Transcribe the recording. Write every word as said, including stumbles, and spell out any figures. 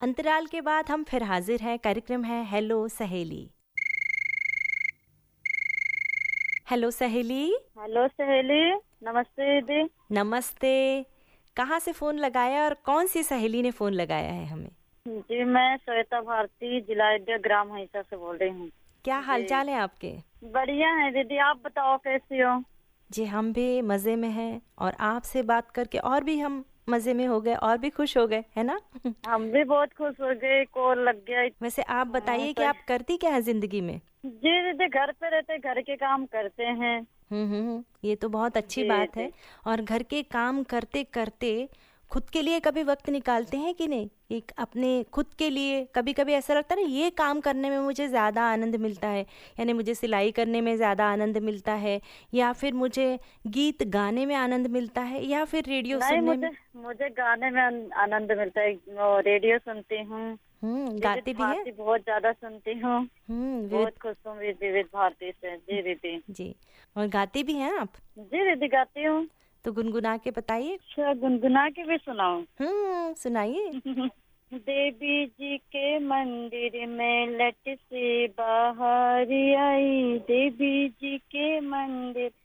अंतराल के बाद हम फिर हाजिर हैं। कार्यक्रम है हेलो सहेली। हेलो सहेली। हेलो सहेली, नमस्ते दीदी। नमस्ते। कहाँ से फोन लगाया और कौन सी सहेली ने फोन लगाया है हमें? जी मैं श्वेता भारती, जिला अयोध्या, ग्राम हंसा से बोल रही हूँ। क्या हालचाल है आपके? बढ़िया है दीदी, आप बताओ कैसी हो? जी हम भी मज़े में हैं और आपसे बात करके और भी हम मज़े में हो गए और भी खुश हो गए, है ना? हम भी बहुत खुश हो गए, कॉल लग गया। वैसे आप हाँ, बताइए कि सही। आप करती क्या है ज़िंदगी में? जी दीदी, घर पे रहते, घर के काम करते हैं। हम्म हम्म ये तो बहुत अच्छी जी बात है। जी। और घर के काम करते करते खुद के लिए कभी वक्त निकालते हैं कि नहीं? एक अपने खुद के लिए कभी कभी ऐसा लगता है ना, ये काम करने में मुझे ज़्यादा आनंद मिलता है, यानी मुझे सिलाई करने में ज़्यादा आनंद मिलता है, या फिर मुझे गीत गाने में आनंद मिलता है, या फिर रेडियो नहीं, सुनने मुझे में। मुझे गाने में आन- आनंद मिलता है। वो रेडियो सुनती हूँ, हम्म विविध गाते भी हैं? भारती बहुत ज्यादा सुनती हूँ। हम्म बहुत विविध। खुश हूँ विविध भारती से। जी दीदी। जी। और गाते भी हैं आप? जी दीदी, गाती हूँ। तो गुनगुना के बताइए। अच्छा, गुनगुना के भी सुनाऊं? हम्म सुनाइए। देवी जी के मंदिर में लट से बाहर आई, देवी जी के मंदिर